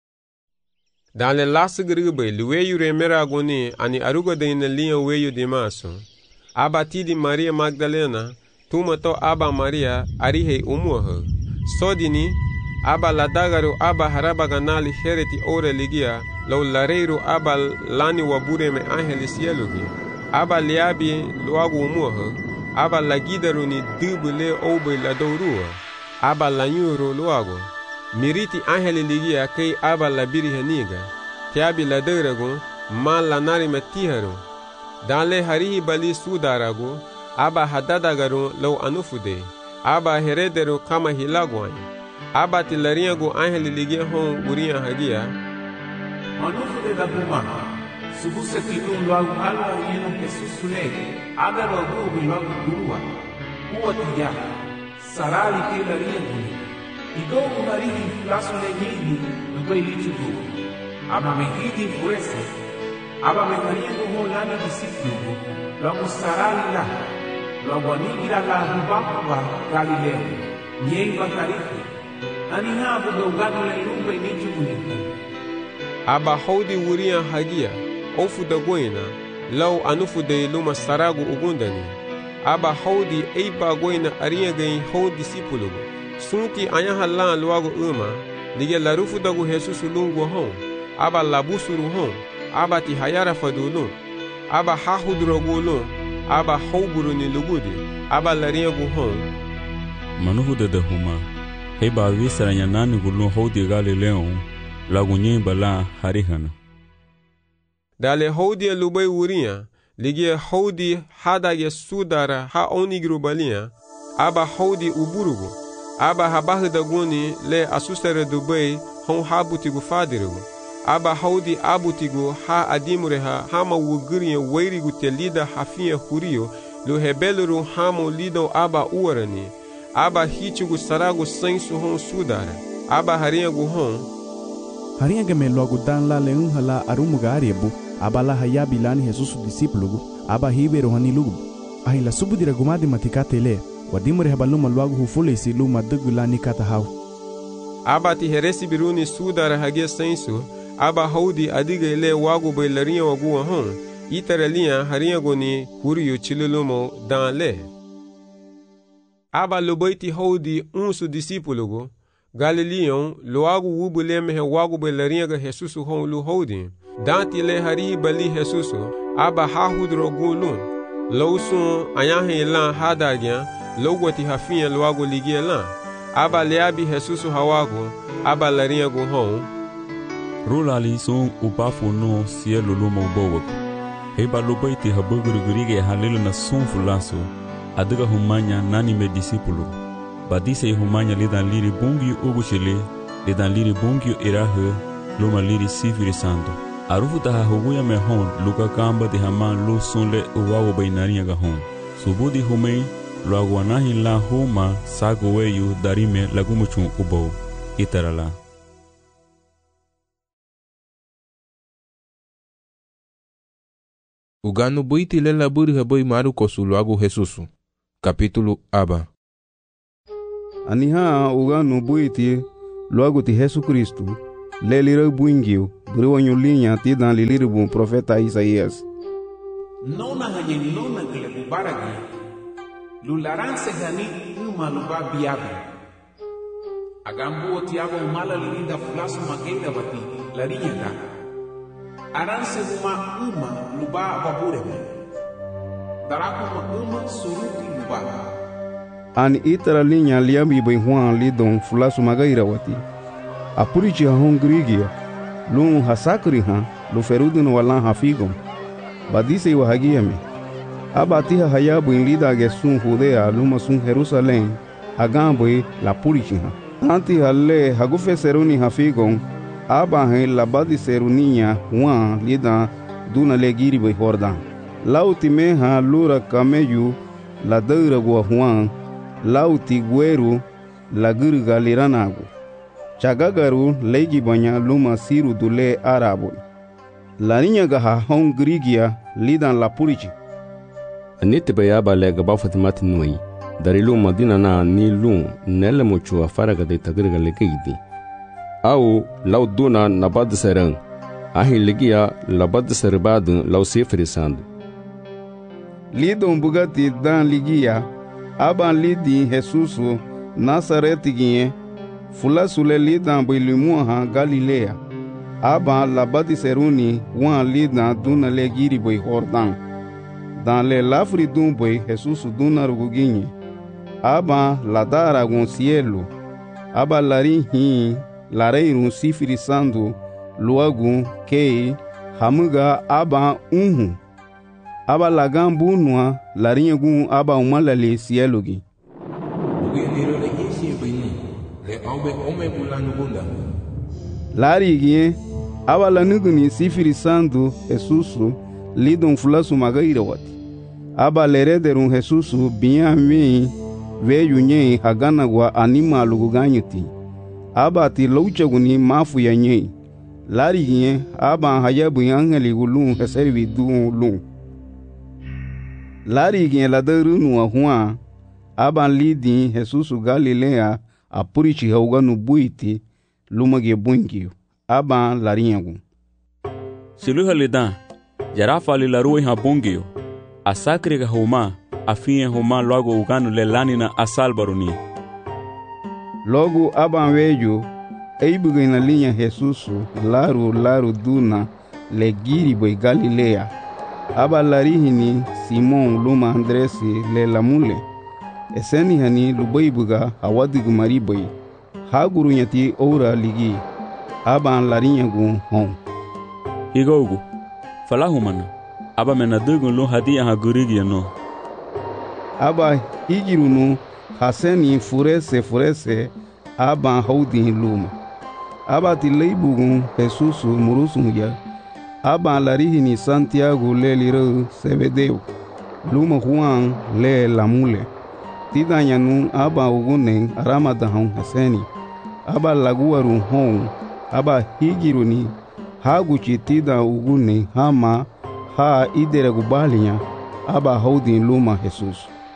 Dans le las gribe, le weyu remera goni ani arugo de in liya weyu de maso. Aba ti di Maria Magdalena, tumato aba Maria arihe umuha. Sodini, aba ladagaru aba haraba ganali hereti ore ligia, lau lareiru aba lani wabure me angelis yelugi. Aba liabi luagu umuha, aba lagidaru ni dubu le obe la dourua. Aba lanyuru luagu. Miriti angeli ligia kei aba la biri heniga, tiabi la derago, ma la nari metiharu. Dan le harihi bali sudarago, aba hadadagaru lau anufude, aba herederu kama hilagwany. Aba tilariago angeli ligia hon uria hagia. Anufude da buma, subuse kilum luagu alwa yeno Jesus sule, aga luagu luagu gurua, uwa tiya, sarali ke lariago. Idogo marihi flaso legini dubai lichudu. Aba mehidi fuese. Aba mehariego ho lana disiplugu. Logo sarali la. Logo anigira la hubakwa Galileo. Nyei bakarifi. Anihabu dogano le lumba inichudu niku. Aba hodi wuria hagia. Ofu da goina. Lau anufu de luma saragu ugundani. Aba hodi eiba goina ariagay ho disipulugu. Sunti anya halan luago uma, lige larufu dagu Jesus lungu hon, aba labusuru hon, aba ti hayara fadulun, aba hahudrogulun, aba hoguru ni lugudi, aba lariagu hon. Manuhu de de huma, heba visara nyanani gulun hodi Galileo, lagu nyimba la harihana. Dale hodi lubay uria, lige hodi hada ye sudara ha onigru balia, aba hodi uburugu. Aba habahu da guni le asusere dubai hon habutigu fadiru. Aba haudi abutigu ha adimureha hama wuguriye weirigu te lida hafiye hurio lu hebeluru hamo lido aba uarani. Aba hichigu saragu sensu hon sudara. Aba hariagu hon. Hariaga me logo dan la leun hala arumuga ariebu. Aba la hayabi lani Jesus disipulugu. Aba hiberu hani lugu. Ahila subudira gumadi matikate le. Wadimure habaluma luagu hufule isi luma dugu lani kata hau. Aba ti heresi biruni sudara hagia sensu, aba haudi adiga ile wagu bailaria waguwa hon, itaralia haria goni huriyo chilulumo dan le. Aba lubaiti haudi unsu disipulugu, Galileon luagu wubule mehe wagu bailaria ga Jesusu hon lu haudi, danti le hari bali Jesusu, aba hahudro gulun, lausun ayahe ilan hadagyan, logwati hafiya luago ligia lan. Aba liabi Jesusu hawago, aba lariago hon. Rulali son ubafu no cielo lumo bowak. Heba lubaiti habugurigurige halilu na son fulaso. Adiga humanya nani me disipulu. Badise humanya lidan liri bungi uguchile, lidan liri bungi irahe, luma liri sifiri sando. Arufu taha huguya me hon, luka kamba di haman lu sonle uwago bainariaga hon. Subudi humei, luago anahi la homa sago weyu darime lagumuchun ubo itarala. Ugano buiti lela buri haboi maru kosu luago Jesusu. Capítulo Aba. aniha uga no buiti logo ti Jesus Cristo lelira buingio briwanyo linha ti dan liliru profeta Isaías. Nona hanye nona gele bubaragi lularan segani uma luba biabi agambu tiago mala linda flasu magenda bati larienda aran seguma uma luba babure daraku uma suruti luba an itara linha liambi bem huan lidon flasu magaira wati apurichi ha hongrigia lum hasakri ha lo ferudo no walan hafigom badise wa hagiame abatiha hayabu in lida gesun Judea luma sun Jerusalem agambo la purichi ha anti halle hagufe seruni hafigom aba he la badiserunia huan lida duna legiri be Jordan lauti meha lura kameyu la deura go huan lauti gueru la gurga liranago chagagaru legi banya luma siru dule arabo la niña gaha hon grigia lidan la purichi anite bayaba le gaba fatimati nui dari lu madina na ni lu nele muchu afaraga de tagirga legidi au lau duna nabad serang ahi legia labad serbad lau sefrisandu lidon bugati dan ligia aban lidi Jesusu Nazareti gie fula sule lidan bilumu ha Galilea aba labadi seruni wan lidan duna legiri boy Jordan dan le lafri dun boy Jesus duna ruguginye aba ladara gon cielo aba lari hi lareirun sifiri sandu luagu kei hamuga aba unhu aba lagambu nua larinha gun aba umalale cielo gi lari gie aba lanuguni sifiri sandu Jesusu lidon fulasu magaira wati aba lerederun Jesusu biami veyu nye hagana gwa anima luguganyuti aba ti louchaguni mafu ya nye lari gie aba hayabu angeli gulun heservi dun lun lari gie ladaru nuwa huan aba lidi Jesusu Galilea apurichi hauganu buiti lumage bungio aba larinhagu siluha lidan jarafa li larui ha bungio asakri ga homa afinha homa logo uganu le lanina asalbaruni logo aba wejo eibuga na linha Jesusu laru laru duna le giri boy Galilea aba larihini Simon luma Andresi le lamule eseni hani lubaibuga awadigu maribai haguru nyati ora ligi aba larinhagu hon igogu falahumana aba menadugu lo hadia ha gurigi no aba higirunu haseni furese furese aba haudi luma aba tileibugu Jesusu murusunya aba larihini Santiago le liro Sebedeu luma Juan le lamule tidanyanu aba ugune aramadahon haseni aba laguaru hon aba higiruni haguchi tida ugune hama ha idere gubalinya aba haudin luma Jesus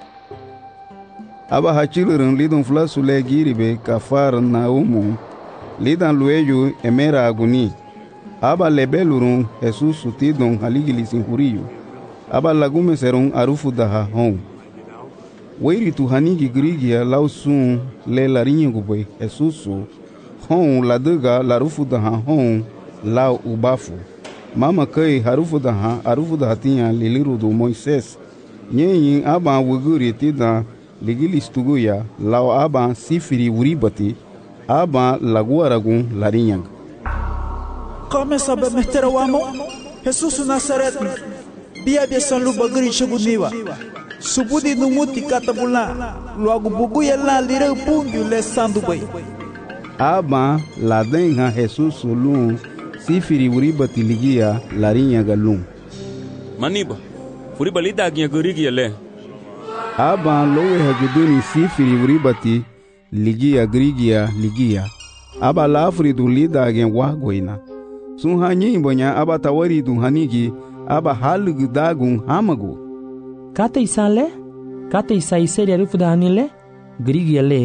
aba hachilurun lidon flasu le giribe kafar na umu lidan lueyo emera aguni aba lebelurun Jesus tidon haligili sinhuriyo aba lagume serun arufu daha hon weiri tu hanigi grigia lausun le larinha guboi Jesusu hon laduga larufu daha hon lau ubafu mama kai harufu daha arufu daha tinha liliru do Moises nyenyin aba wuguri tida ligilistuguya lau aba sifiri uribati aba laguaragun larinha começa a meter o amo Jesus Nazareth bia bia san lu bagri cheguniwa subudi no muti katabula logo buguya la lira pungu le sandu bai aba la denha Jesus lu sifiri uribati ligia larinha galum maniba furiba lida ginha gurigi le aba lowe hajuduni sifiri uribati ligia grigia ligia aba la afridu lida gen wagoina sun hanyi bonya aba tawari du hanigi aba halugu dagun hamagu kata isale kata isai seri arufu da hanile grigia le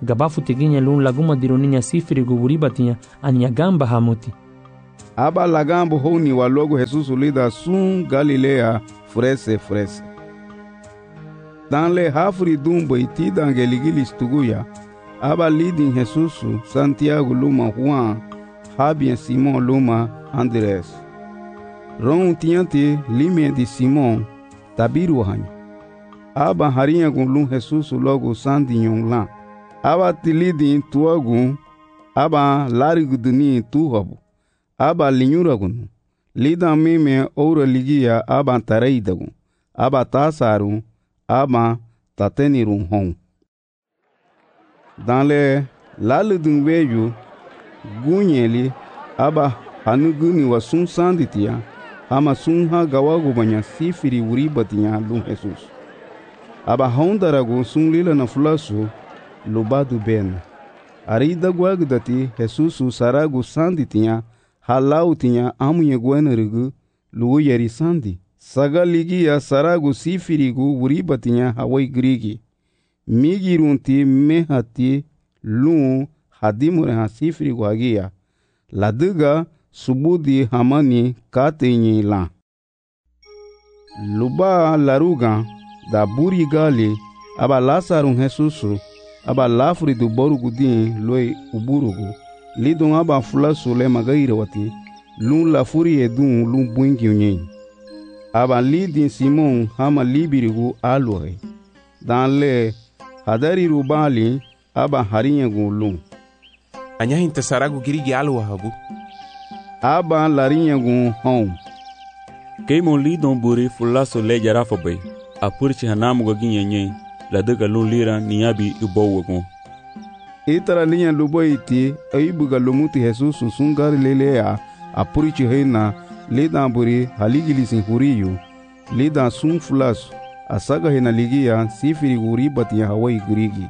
gabafu teginya lun laguma dironinya sifiri guburibatinha ania gamba hamuti. Aba lagambo honi wa logo Jesus lida sun Galilea frese frese. Dans le hafri dumbo iti dangeligili stuguya, aba lidin Jesus Santiago luma Juan, Habien Simon luma Andres. Ron tiante limien di Simon, tabiru hanyo. Aba harinha gun lum Jesus logo sandinyon lan. Aba tilidin tuagun, aba lariguduni tuhabu. Aba linyuragun, lidan mime oura ligia aba tareidagun, aba tasarun, aba tatenirun hon. Dans le laludun veju, gunyeli, aba hanuguni wa sun sanditia, ama sun ha gawagubanya sifiri uribatinya lum Jesus. Aba hondaragu sun lila na fulasu, lubadu ben. Arida guagdati Jesus saragu sanditia, halau tinha amunha guanarigu luo yari sandi. Saga ligia saragu sifirigu uriba tinha hawai grigi. Migirunti mehati lu hadimure ha sifirigu hagia. Laduga subudi hamani katenye la. Luba laruga da buri gali aba lasarun Jesusu aba lafri du borugu din loi uburugu. Lidon aba fulasu le magaire wati, lun la furi edun lun buingi unyen. Aba lidin Simon hama libirigu aluhe. Dan le hadari rubali aba harinha gun lun. Anya hinta saragu girigi aluha habu. Aba larinha gun hon. Keimon lidon buri fulasu le jarafa bay. Apurchi hanamu gagin yenyen, la dega lun lira niyabi ubowa gun. Itara linha luboiti aibuga lumuti Jesus sungari lelea apurichi heina lidan buri haligilisin huriyu lidan sun fulasu asaga hena ligia sifiri guri batia hawai grigi.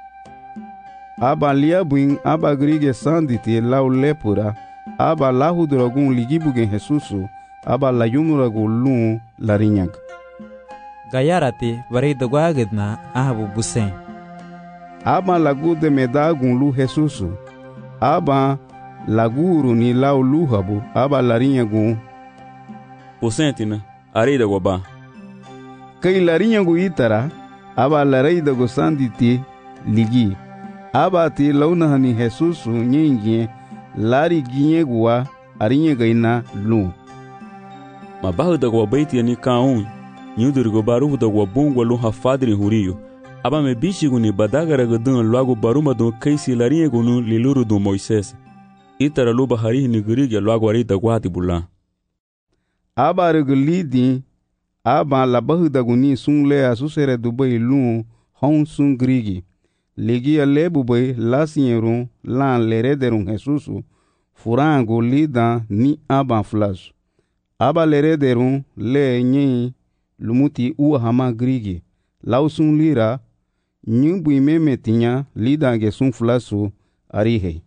Aba liabuin aba grige sanditi lau lepura aba lahuduragun ligibugen Jesusu aba layumuragun lun larinyag. Gayarati varidogwagidna ahabu busen. Aba lagu de medagun lu Jesusu. Aba laguru ni lau luhabu. Aba larinha gun. Posentina, areida goba. Kai larinha gu itara. Aba lareida go sanditi ligi. Aba ti launa hani Jesusu nyengie. Lari ginye gua arinha gaina lu. Mabahu da gua baiti ni kaun. Nyudur go baru da gua bungwa lu hafadri huriyo. Aba me bichigu ni badagara gadun logo baruma do kaisi larinha gunu liluru do Moisés. Itara luba harihi ni gurigi logo arita guati bulan. Aba regulidi aba labahu da guni sungle asusere dubai lu hon sun grigi. Ligi alebu bay lasierun lan lerederun Jesusu furango lida ni aba flash. Aba lerederun le nyi lumuti ua hama grigi. Lau sun lira nyumbu imeme tinya lidange sun flasu arihe.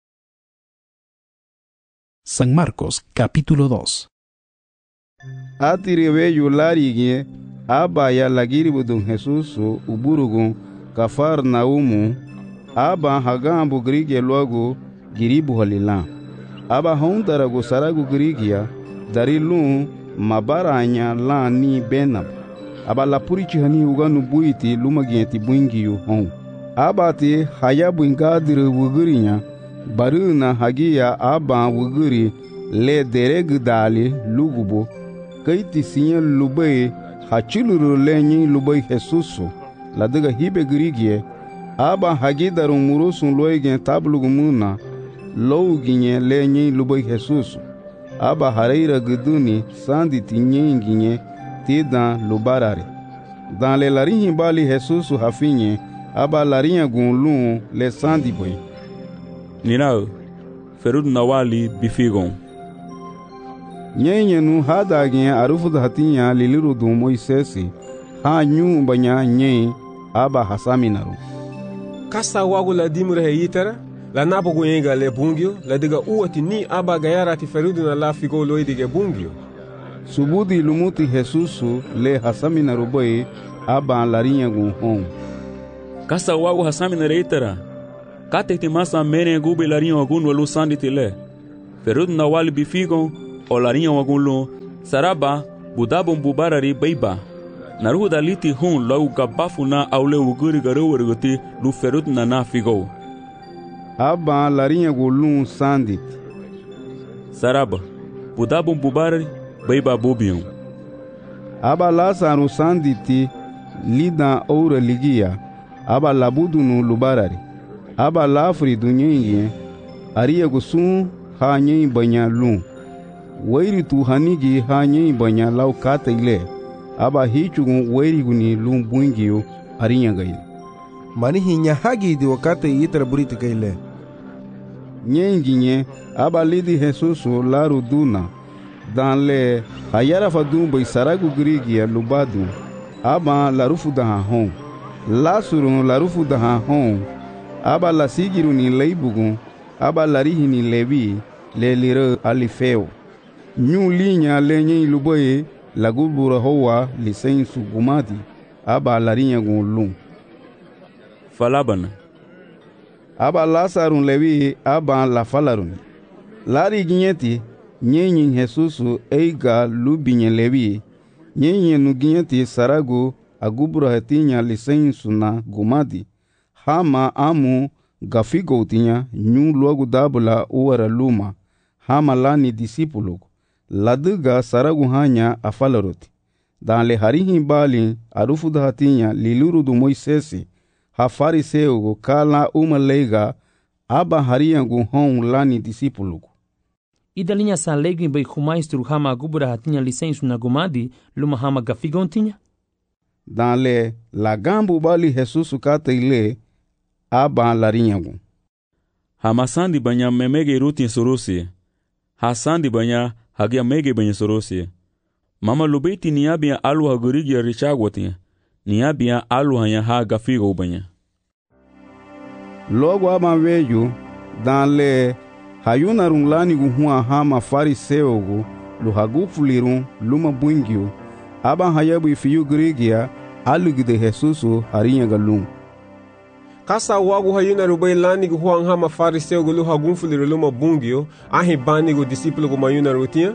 San Marcos capítulo dos. Atiriwe yularige aba ya lagiribudun Jesusu uburugun Kafarnaumu aba hagambu grige logo giribu halila. Aba hondarago saragu grigia darilun mabaranya la ni benab. Aba la purichi hani uganu buiti lumagienti buingiyu hon. Aba ti hayabu ingadire wugurinya baruna hagia aba wuguri le deregdali lugubo kaiti sinya lubai hachuluru lenyi lubai Jesusu la daga hibe grigie aba hagidaru murusun loigen tablugumuna louginye lenyi lubai Jesusu aba hareira guduni sandi tinyenginye tidan lubarare. Dans le larinha bali Jesusu hafinye aba larinha gunlun le sandi boy. Ninao, ferud nawali bifigon. Nyenye nu hadagin arufu hatinya liliru du Moisesi ha nyu banya nye aba hasaminaru. Kasa wagu la dimure heyitara la nabogu yenga le bungyo la diga uwati ni aba gayara ti ferudu na la figo loidige bungyo. Subudi lumuti Jesusu le hasaminaru boy aba larinha gun hon. Kasa wagu hasaminaru itara kate te masa mene gube larinha wagun walu sandi tile. Ferud na wali bifigon o larinha wagun lu saraba budabon bubarari beiba. Naruhu daliti hun lau gabafu na aule uguri garuwarguti lu ferud na na figo. Aba larinha gulun sandit. Saraba budabon bubarari beiba bubion. Aba lasaru sanditi lida oura ligia. Aba labudunu lubarari. Aba lafri dunyenye ariya gusun ha nyen banya lun. Wairi tu hanigi ha nyen banya lau kata ile. Aba hichugun wairi guni lun buingio ariya gaile. Mani hinya hagi di wakata itra buriti gaile. Nyenginye aba lidi Jesusu laru duna. Dan le hayara fadun bai saragu grigia lubadu. Aba larufu daha hon. Lasurun larufu daha hon. Aba la sigiru ni leibugun. Aba larihi ni levi le lire alifeo. Nyu linya lenye luboye lagubura hoa lisen sugumati. Aba larinya gun lun. Falabana. Aba lasarun levi aba la falarun. Lari ginyeti nyenyin Jesusu eiga lubinye levi. Nyenye nuginyeti saragu agubura hetinya lisen suna gumati. Hama amu gafigo tinya nyu luagu dabula uara luma. Hama lani disipulugu. Laduga saragu hanya afalaroti. Dan le harihi bali arufu dahatinya liluru du Moisesi. Ha fariseugu kala uma leiga aba hariyangu hon lani disipulugu. Idalinha sa leigu bai humaistru hama agubura hatinya lisensu na gumadi luma hama gafigo tinya. Dan le lagambu bali Jesusu kata ile aba larinyagu. Hamasandi banya memege rutin sorosi. Hasandi banya hagia mege banya sorosi. Mama lubeti niabia alu hagurigi richagwati. Niabia alu hanya ha gafigo banya. Logo aba veju dan le hayuna runglani guhua hama fariseugu luhagufulirun luma buingio. Aba hayabu ifiyu grigia alugide Jesusu harinyaga lum. Kasa wagu hayuna rubai lani gu huang hama fariseu gu lu hagunfuliru luma bungio ahi bani gu disipulu gu mayuna rutia.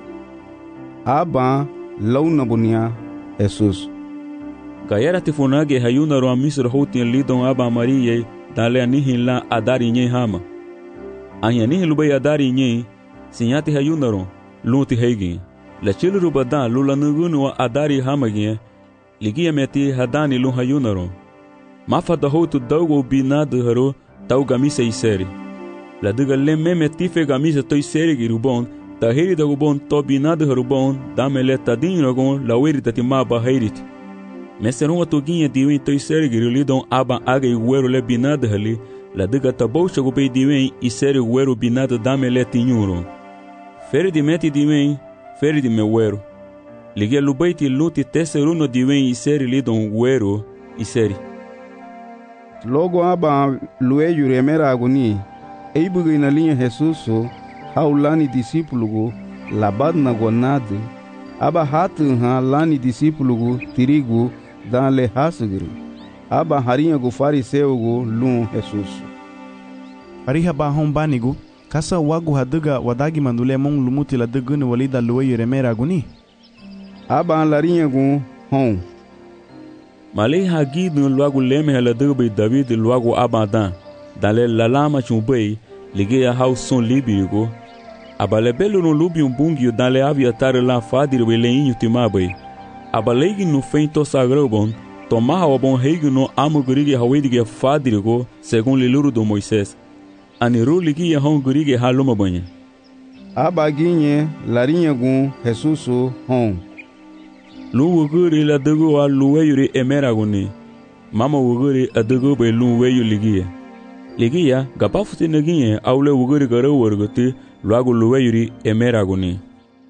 Aba launa bunia Jesus. Gayara tifunage hayuna ru amisro hotin lidon aba mariye dale anihin la adari nye hama. Ahi anihin lubai adari nye sinyati hayuna ru lunti heigin. La chilu rubadan lula nugunu wa adari hama gye ligia meti hadani lu hayuna ru. Mafa da hotu daugo binado haro tau gamisa iseri. La duga le meme tife gamisa toi seri girubon, ta heri da gubon to binado harubon, damele tadin ragon la weri tati maba heirit. Meseron atuginha diwen toi seri girulidon aba aga iguero le binado hali, la duga taboucha gubei diwen iseri guero binado damele tinyuro. Feri di meti diwen, feri di mewero. Ligia lubaiti luti teseruno diwen iseri lidon guero iseri. Logo aba lueju remera aguni eibuga ina linha Jesusu haulani disipulugu labadna gonade aba hatu ha lani disipulugu tirigu dan le hasugiri aba harinha gu fariseugu lun Jesusu. Ariha ba hon banigu kasa wagu haduga wadagi mandule mon lumuti la dugunu walida lueju remera aguni. Aba larinha gu hon. Malay hagi dun luagu leme hala dugbe David luagu abadan dale lalama chumbei ligeya hauson libigo abale belo no lubium bungio dale aviatare la fadir weleinho timabai abalegi no feito sagrobon tomaha obon heigo no amugurige hawedige fadirgo segundo liluru do Moisés aniru ligia hongurige haluma banha abaginhe larinha gun Jesusu hon. Luwuguri la dugu wa luweyuri emeraguni. Mama wuguri a dugu be luweyu ligia. Ligia gapafuti negie aule wuguri gara warguti luagu luweyuri emeraguni.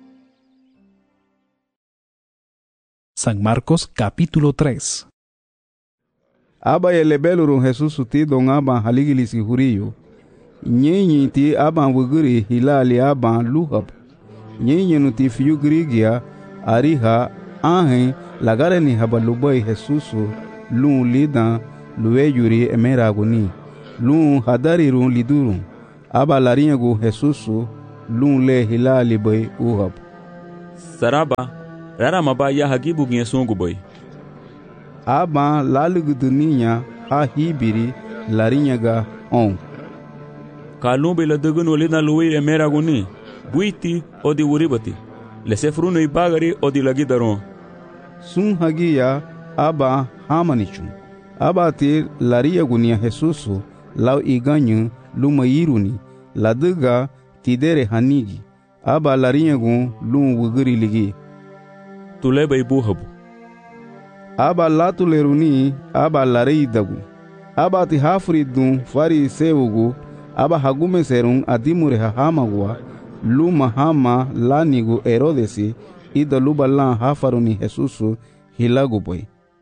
San Marcos capítulo tres. Aba elebeluru Jesusu ti don aba haligilisi huriyo. Nyenyi ti aba wuguri hilali aba luhab. Nyenyi nuti fiyu grigia ariha ahen lagare ni habalubai Jesusu lun lidan luwe yuri emeraguni lun hadarirun lidurun aba larinyagu Jesusu lun le hilali bay uhab saraba rara maba ya hagibu ginye sungu bay aba laluguduninya ha hibiri larinyaga on kalumbe la dugunu lina luire meraguni buiti odi uribati lese fruno ibagari odi lagidaron sun hagiya aba hamanichu aba te lariyagunia Jesusu lau iganyu lumayiruni laduga tidere hanigi aba larinyagu lun wuguri ligi tuleba ibuhabu aba latuleruni aba lareidagu aba ti hafridun fari sewugu aba hagume serun adimure hahamagwa luma hama lanigu Herodesi ida luba lan hafaruni Jesusu hilagu boy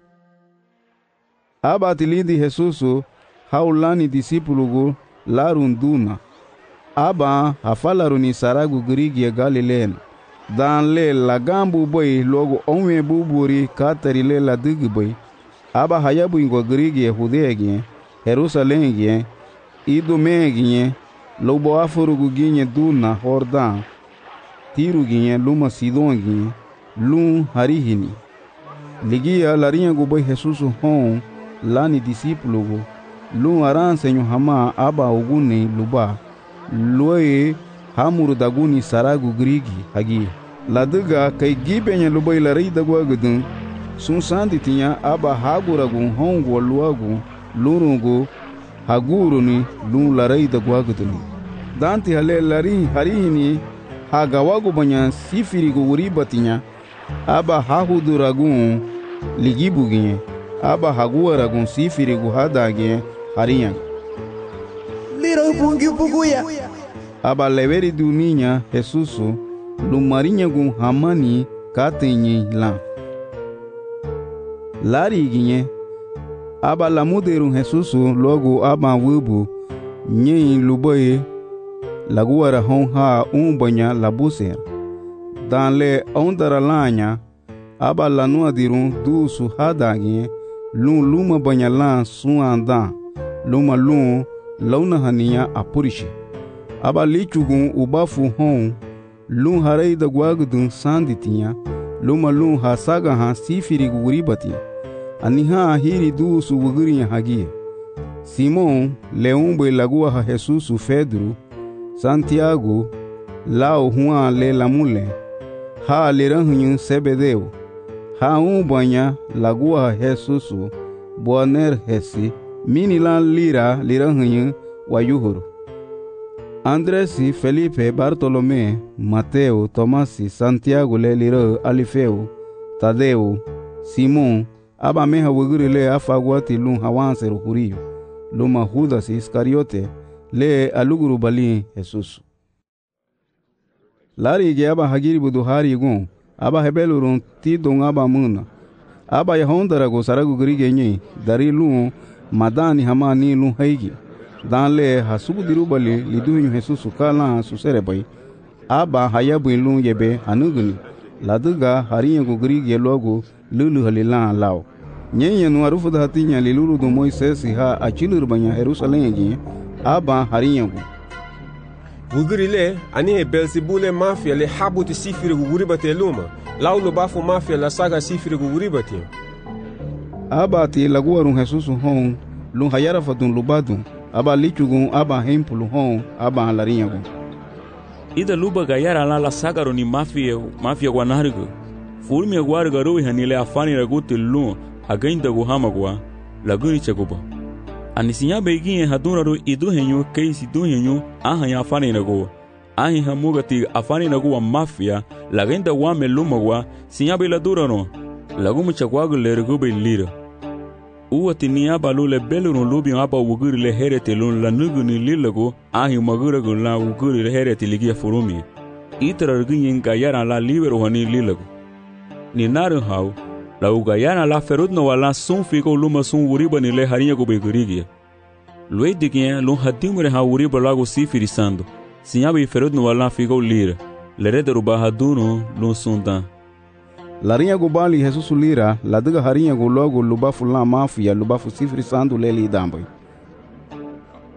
aba tilidi Jesusu haulani disipulugu larunduna aba hafalaruni saragu grigia Galileen dan le lagambu boy logo onwe buburi katari le la digi boy aba hayabu ingo grigia Hudegie Jerusalemgie idumegie lobo afurugu ginye duna Hordan tirugie luma Sidongie lun harihini ligia larinyagu boy Jesusu hon lani disipulugu lun aransenyo hama aba uguni luba loye hamuru daguni saragu grigi hagi laduga kai gibenya lubai larai dagwa gudun sun sandi tinya aba haguragu hongo luagu lurungu haguruni lun larai dagwa gudun danti hale lari harihini hagawagu banya sifirigu uribatinya aba hahuduragu ligibuginye aba haguaragu sifirigu hadage hariyan liro bungi buguya aba leveri duninya Jesusu lumarinyagu hamani katenye la lari ginye aba lamuderu Jesusu logo aba wubu nye luboye laguara honha umbanya labuser dan le ondara lanya aba lanua dirun dusu hadage lun luma banya lan suanda luma lun launa haniya apurishi aba lichugun ubafu hon lun harai da gwagudun sanditinya luma lun hasaga ha sifiri guribati aniha hiri dusu wuguri hagia Simon leumbe lagua ha Jesusu Pedro Santiago lao Juan le lamule ha leranhunyu Sebedeu ha umbanya lagua ha Jesusu Boaner hesi minilan lira liranhunyu wayuhuru Andresi, Felipe, Bartolomé, Mateo, Tomasi, Santiago le lira Alifeu, Tadeu, Simon aba meha wuguri le afagwati lun hawanse ruhuriyo luma Judas Iscariote le aluguru bali Jesusu lari ge aba hagiri buduhari gun aba hebelurun ti don aba muna aba yahondara go saragu grige nyi dari lun madani hamani lun haigi dan le hasubu dirubali liduhunyu Jesusu kala suserebai aba hayabu lun yebe hanuguni laduga hariyangu grige logo lulu halilan lao nyenye nu arufu da hatinya liluru do Moisés ha achilur banya Jerusalem gi aba hariyangu wuguri le ani he Belzebule mafia le habuti sifiri guguri bate luma laulo bafu mafia la saga sifiri guguri bate aba ti laguarun Jesusu hon lun hayara fatun lubadun aba lichugun aba hempulu hon aba halarinyagu ida luba gayara la la sagaro ni mafia mafia guanargo fulmi guarga roi hanile afani raguti lun againda guhamagwa laguni cheguba anisinya beginye hadunaro iduhenyo keisi duhenyo ahanya afani nago ahi hamugati afani nago wa mafia lagenda wa melumagwa sinya bela durano lagumu chakwagu lergube lira uwati ni aba lule belurun lubi aba wuguri le herete lun la nuguni lilago ahi maguragu la wuguri le herete ligia furumi itra rginyin gayara la libero hani lilago ni naru hau la ugayana la ferudno wala sun figo luma sun wuriba ni le harinha go begurigia lue digien lun hadimure ha wuriba lago sifirisando sinyabi ferudno wala figo lira le rederu bahaduno lun sundan larinha go bali Jesusu lira la diga harinha go logo lubafu la mafia lubafu sifirisando le li damboy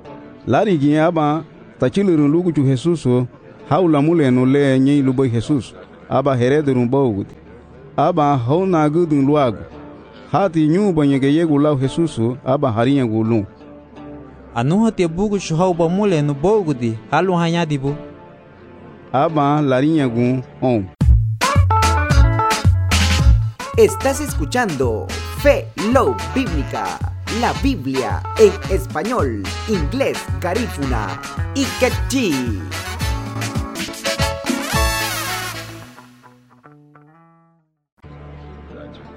lari gi aba tachilurun lugu chu Jesus haula mule no le nyi lubo Jesus aba heredurun bawgut aba hauna gudun luagu hati nyu banyege yegu lau Jesus aba harinya gulu anuha te bugu shuhau ba mule no bawgudi halu hanya dibu aba larinya gu on. Estás escuchando Fe Love Bíblica, la Biblia en español, inglés, garífuna y quechí.